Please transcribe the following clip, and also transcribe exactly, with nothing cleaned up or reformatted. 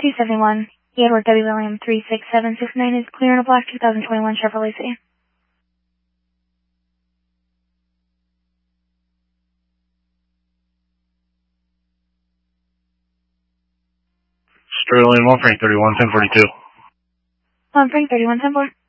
two seventy-one, Edward W. William three six seven six nine is clear in a black two thousand twenty-one Chevrolet Sedan. Sterling, one Frank thirty-one, ten forty-two. One Frank thirty-one, ten four.